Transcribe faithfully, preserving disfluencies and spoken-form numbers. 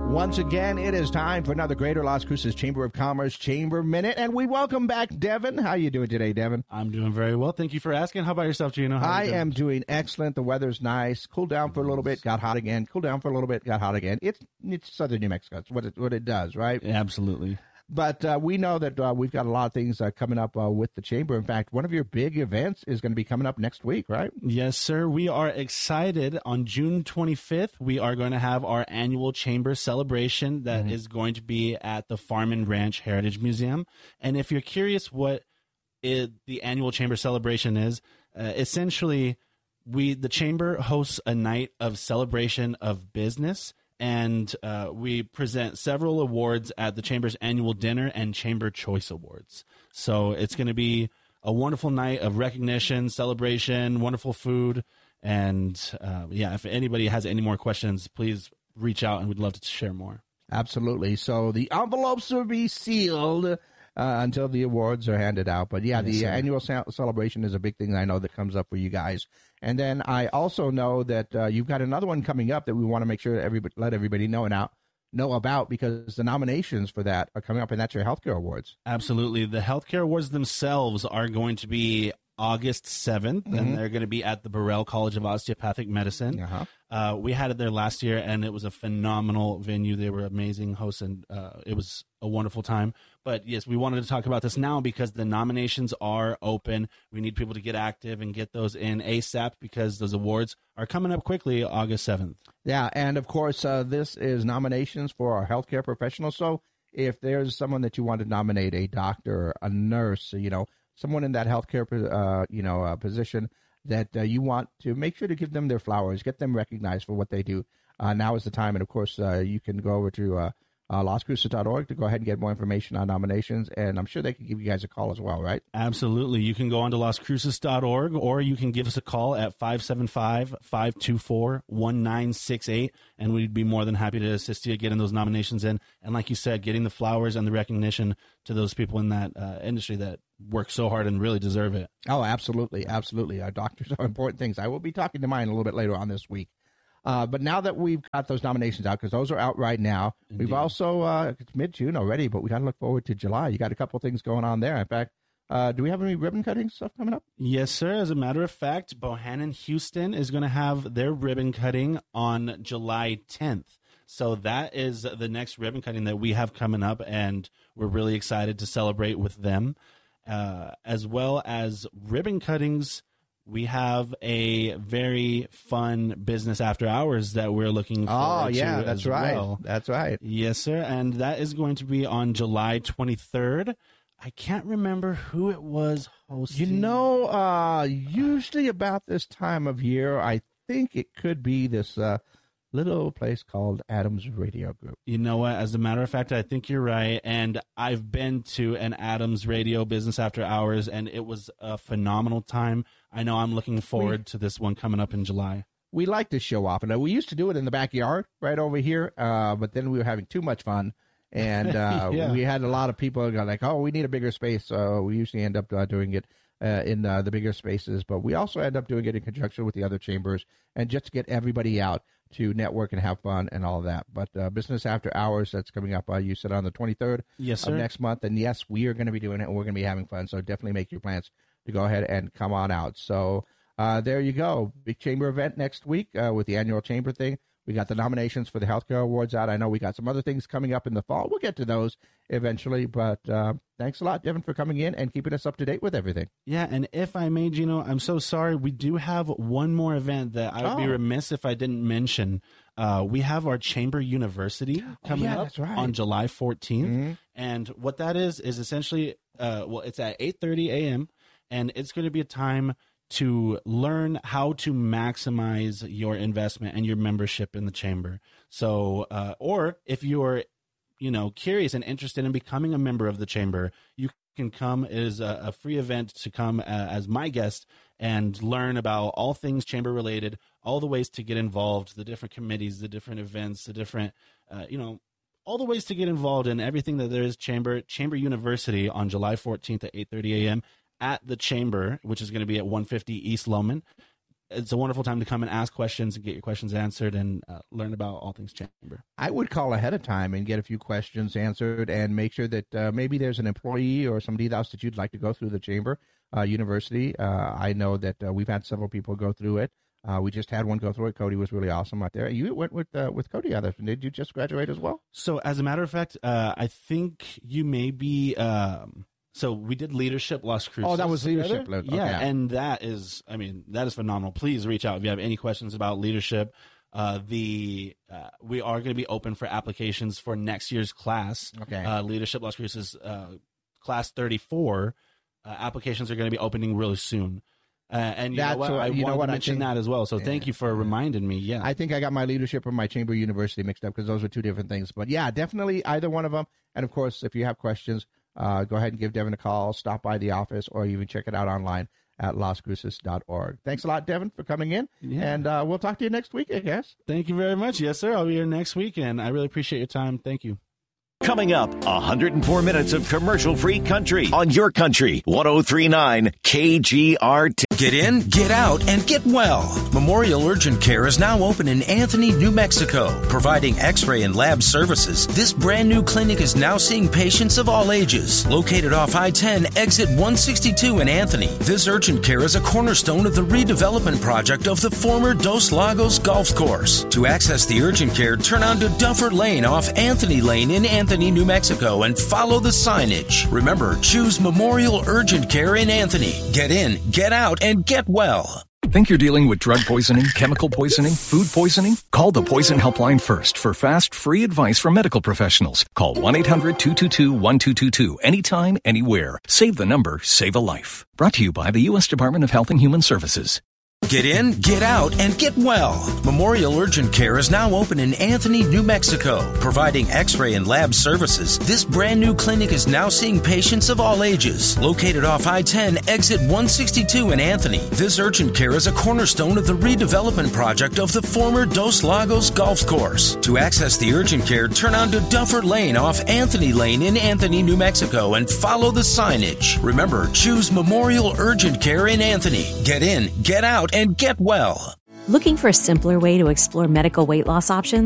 Once again, it is time for another Greater Las Cruces Chamber of Commerce Chamber Minute, and we welcome back Devin. How you doing today, Devin? I'm doing very well. Thank you for asking. How about yourself, Gino? How I doing? am doing excellent. The weather's nice. Cooled down for a little bit, got hot again. Cooled down for a little bit, got hot again. It's it's southern New Mexico. It's what it, what it does, right? Absolutely. But uh, we know that uh, we've got a lot of things uh, coming up uh, with the Chamber. In fact, one of your big events is going to be coming up next week, right? Yes, sir. We are excited. On June twenty-fifth, we are going to have our annual Chamber celebration that mm-hmm. is going to be at the Farm and Ranch Heritage Museum. And if you're curious what it, the annual Chamber celebration is, uh, essentially, we the Chamber hosts a night of celebration of business. And uh, we present several awards at the Chamber's annual dinner and Chamber Choice Awards. So it's going to be a wonderful night of recognition, celebration, wonderful food. And, uh, yeah, if anybody has any more questions, please reach out, and we'd love to share more. Absolutely. So the envelopes will be sealed uh, until the awards are handed out. But, yeah, yes, the sir. annual ce- celebration is a big thing I know that comes up for you guys. And then I also know that uh, you've got another one coming up that we want to make sure that everybody, let everybody know and out, know about, because the nominations for that are coming up, and that's your healthcare awards. Absolutely. The healthcare awards themselves are going to be August seventh, mm-hmm. and they're going to be at the Burrell College of Osteopathic Medicine. Uh-huh. Uh, we had it there last year, and it was a phenomenal venue. They were amazing hosts, and uh, it was a wonderful time. But, yes, we wanted to talk about this now because the nominations are open. We need people to get active and get those in ASAP because those awards are coming up quickly August seventh. Yeah, and, of course, uh, this is nominations for our healthcare professionals. So if there's someone that you want to nominate, a doctor, a nurse, you know, someone in that healthcare, uh, you know, uh, position that uh, you want to make sure to give them their flowers, get them recognized for what they do. Uh, now is the time. And, of course, uh, you can go over to uh, uh, las cruces dot org to go ahead and get more information on nominations. And I'm sure they can give you guys a call as well, right? Absolutely. You can go on to las cruces dot org, or you can give us a call at five seven five, five two four, one nine six eight, and we'd be more than happy to assist you getting those nominations in. And like you said, getting the flowers and the recognition to those people in that uh, industry that work so hard and really deserve it. Oh, absolutely. Absolutely. Our doctors are important things. I will be talking to mine a little bit later on this week. Uh, but now that we've got those nominations out, because those are out right now, Indeed. we've also, uh, it's mid-June already, but we got to look forward to July. You got a couple of things going on there. In fact, uh, do we have any ribbon cutting stuff coming up? Yes, sir. As a matter of fact, Bohannon Houston is going to have their ribbon cutting on July tenth. So that is the next ribbon cutting that we have coming up, and we're really excited to celebrate with them. Uh, as well as ribbon cuttings, we have a very fun business after hours that we're looking forward oh, yeah, to that's as right. well. That's right. Yes, sir. And that is going to be on July twenty-third. I can't remember who it was hosting. You know, uh, usually about this time of year, I think it could be this uh, little place called Adams Radio Group. You know what? As a matter of fact, I think you're right. And I've been to an Adams Radio Business After Hours, and it was a phenomenal time. I know I'm looking forward we, to this one coming up in July. We like to show off. And we used to do it in the backyard right over here, uh, but then we were having too much fun. And uh, yeah. we had a lot of people go like, oh, we need a bigger space. So we usually end up uh, doing it uh, in uh, the bigger spaces. But we also end up doing it in conjunction with the other chambers, and just to get everybody out to network and have fun and all of that. But uh, Business After Hours, that's coming up, uh, you said, on the twenty-third yes, sir. of next month. And, yes, we are going to be doing it, and we're going to be having fun. So definitely make your plans to go ahead and come on out. So uh, there you go. Big chamber event next week uh, with the annual chamber thing. We got the nominations for the healthcare awards out. I know we got some other things coming up in the fall. We'll get to those eventually. But uh, thanks a lot, Devin, for coming in and keeping us up to date with everything. Yeah, and if I may, Gino, I'm so sorry. We do have one more event that I would oh. be remiss if I didn't mention. Uh, we have our Chamber University coming oh, yeah, up that's right. on July fourteenth. Mm-hmm. And what that is, is essentially, uh, well, it's at eight thirty a.m., and it's going to be a time to learn how to maximize your investment and your membership in the chamber. So, uh, or if you're, you know, curious and interested in becoming a member of the chamber, you can come. It is a, a free event to come uh, as my guest and learn about all things chamber related, all the ways to get involved, the different committees, the different events, the different, uh, you know, all the ways to get involved in everything that there is chamber, Chamber University on July fourteenth at eight thirty a.m. at the chamber, which is going to be at one fifty East Lowman. it's a wonderful time to come and ask questions and get your questions answered and uh, learn about all things chamber. I would call ahead of time and get a few questions answered and make sure that uh, maybe there's an employee or somebody else that you'd like to go through the chamber uh, university. Uh, I know that uh, we've had several people go through it. Uh, we just had one go through it. Cody was really awesome out there. You went with uh, with Cody others. Did you just graduate as well? So as a matter of fact, uh, I think you may be um, – so we did Leadership Las Cruces. Oh, that was Leadership. Okay. Yeah, and that is – I mean, that is phenomenal. Please reach out if you have any questions about leadership. Uh, the uh, we are going to be open for applications for next year's class. Okay. Uh, Leadership Las Cruces, uh, class thirty-four. Uh, applications are going to be opening really soon. Uh, and you That's know what? what- I you know wanted what to I mention think- that as well. So thank Yeah. you for reminding me. Yeah. I think I got my leadership and my chamber university mixed up because those are two different things. But yeah, definitely either one of them. And of course, if you have questions, uh, go ahead and give Devin a call, stop by the office, or even check it out online at las cruces dot org. Thanks a lot, Devin, for coming in. Yeah. And uh, we'll talk to you next week, I guess. Thank you very much. Yes, sir. I'll be here next week, and I really appreciate your time. Thank you. Coming up, one hundred four minutes of commercial-free country on your country, one oh three point nine K G R T. Get in, get out, and get well. Memorial Urgent Care is now open in Anthony, New Mexico, providing x-ray and lab services. This brand new clinic is now seeing patients of all ages. Located off I ten, exit one sixty-two in Anthony, this urgent care is a cornerstone of the redevelopment project of the former Dos Lagos Golf Course. To access the urgent care, turn onto Duffer Lane off Anthony Lane in Anthony, New Mexico, and follow the signage. Remember, choose Memorial Urgent Care in Anthony. Get in, get out, and get well. Think you're dealing with drug poisoning, chemical poisoning, food poisoning? Call the Poison Helpline first for fast, free advice from medical professionals. Call one eight hundred two two two one two two two anytime, anywhere. Save the number, save a life. Brought to you by the U S Department of Health and Human Services. Get in, get out, and get well. Memorial Urgent Care is now open in Anthony, New Mexico, providing x-ray and lab services. This brand new clinic is now seeing patients of all ages. Located off I ten, exit one sixty-two in Anthony, this urgent care is a cornerstone of the redevelopment project of the former Dos Lagos Golf Course. To access the urgent care, turn onto Duffer Lane off Anthony Lane in Anthony, New Mexico, and follow the signage. Remember, choose Memorial Urgent Care in Anthony. Get in, get out, and get well. Looking for a simpler way to explore medical weight loss options?